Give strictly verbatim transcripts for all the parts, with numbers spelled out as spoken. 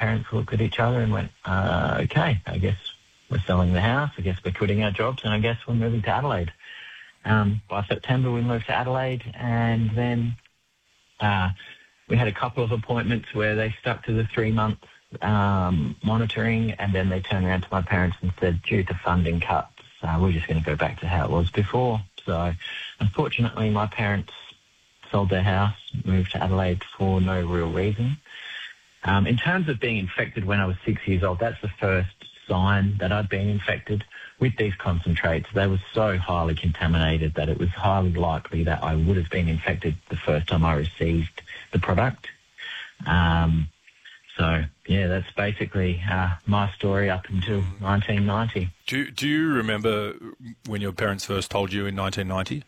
parents looked at each other and went, uh, okay, I guess we're selling the house, I guess we're quitting our jobs, and I guess we're moving to Adelaide. Um, by September, we moved to Adelaide, and then uh, we had a couple of appointments where they stuck to the three-month um, monitoring, and then they turned around to my parents and said, due to funding cuts, uh, we're just going to go back to how it was before. So, unfortunately, my parents sold their house, moved to Adelaide for no real reason. Um, in terms of being infected when I was six years old, that's the first sign that I'd been infected with these concentrates. They were so highly contaminated that it was highly likely that I would have been infected the first time I received the product. Um, so, yeah, that's basically uh, my story up until nineteen ninety. Do, do you remember when your parents first told you in nineteen ninety?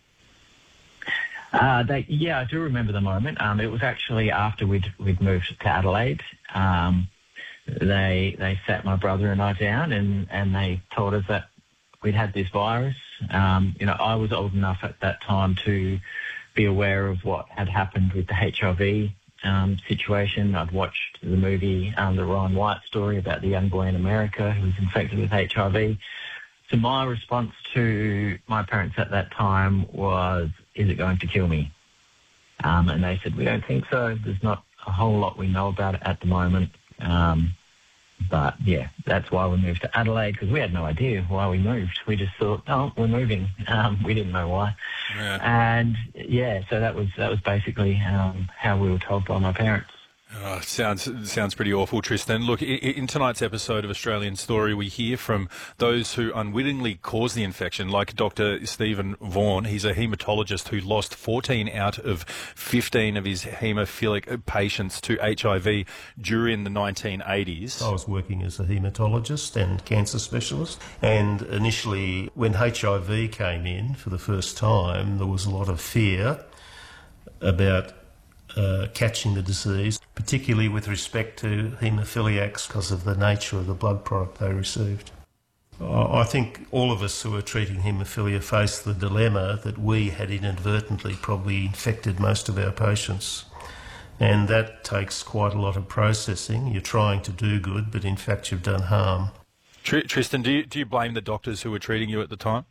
Uh, they, yeah, I do remember the moment. Um, it was actually after we'd, we'd moved to Adelaide. Um, they they sat my brother and I down and, and they told us that we'd had this virus. Um, you know, I was old enough at that time to be aware of what had happened with the H I V um, situation. I'd watched the movie, um, the Ryan White story about the young boy in America who was infected with H I V. So my response to my parents at that time was, is it going to kill me? Um, and they said, we don't think so. There's not a whole lot we know about it at the moment. Um, but, yeah, that's why we moved to Adelaide, because we had no idea why we moved. We just thought, oh, we're moving. Um, we didn't know why. Yeah. And, yeah, so that was that was basically um, how we were told by my parents. Oh, sounds sounds pretty awful, Tristan. Look, in tonight's episode of Australian Story, we hear from those who unwittingly caused the infection, like Doctor Stephen Vaughan. He's a haematologist who lost fourteen out of fifteen of his haemophilic patients to H I V during the nineteen eighties. I was working as a haematologist and cancer specialist, and initially when H I V came in for the first time, there was a lot of fear about Uh, catching the disease, particularly with respect to haemophiliacs because of the nature of the blood product they received. I think all of us who are treating haemophilia face the dilemma that we had inadvertently probably infected most of our patients, and that takes quite a lot of processing. You're trying to do good, but in fact you've done harm. Tr- Tristan, do you, do you blame the doctors who were treating you at the time?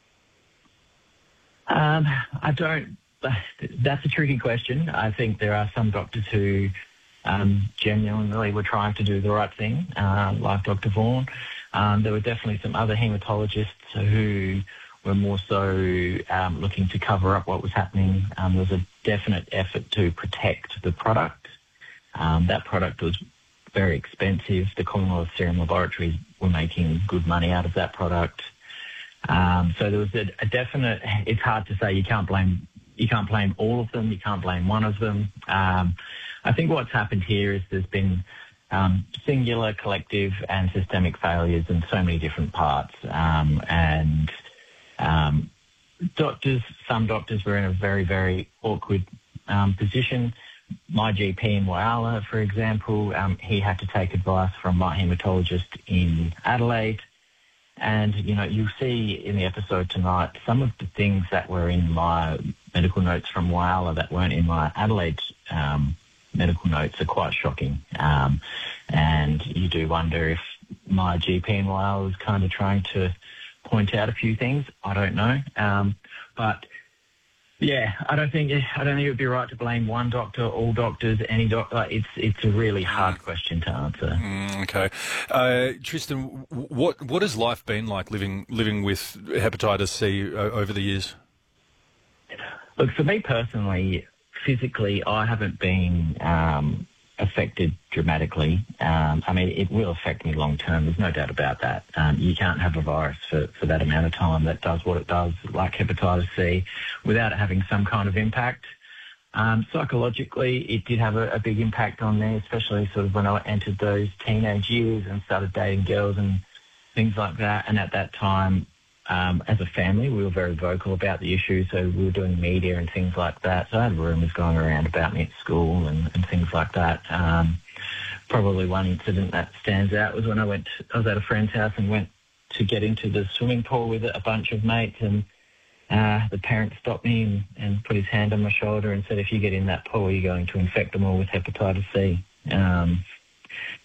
Um, I don't. That's a tricky question. I think there are some doctors who um, genuinely were trying to do the right thing, uh, like Doctor Vaughan. Um, there were definitely some other haematologists who were more so um, looking to cover up what was happening. Um, there was a definite effort to protect the product. Um, that product was very expensive. The Commonwealth Serum Laboratories were making good money out of that product. Um, so there was a, a definite, it's hard to say, you can't blame You can't blame all of them. You can't blame one of them. Um, I think what's happened here is there's been um, singular, collective and systemic failures in so many different parts. Um, and um, doctors, some doctors were in a very, very awkward um, position. My G P in Whyalla, for example, um, he had to take advice from my haematologist in Adelaide. And, you know, you'll see in the episode tonight some of the things that were in my medical notes from Whyalla that weren't in my Adelaide um, medical notes are quite shocking. Um, and you do wonder if my G P in Whyalla was kind of trying to point out a few things. I don't know. Um, but, yeah, I don't think I don't think it would be right to blame one doctor, all doctors, any doctor. Like, it's it's a really hard question to answer. Mm, okay, uh, Tristan, what what has life been like living living with hepatitis C over the years? Look, for me personally, physically, I haven't been um, affected dramatically. Um, I mean, it will affect me long term. There's no doubt about that. Um, you can't have a virus for, for that amount of time that does what it does, like hepatitis C, without it having some kind of impact. Um, psychologically, it did have a, a big impact on me, especially sort of when I entered those teenage years and started dating girls and things like that. And at that time, Um, as a family, we were very vocal about the issue, so we were doing media and things like that. So I had rumours going around about me at school and, and things like that. Um, probably one incident that stands out was when I went, I was at a friend's house and went to get into the swimming pool with a bunch of mates, and uh, the parent stopped me and, and put his hand on my shoulder and said, if you get in that pool, you're going to infect them all with hepatitis C. Um,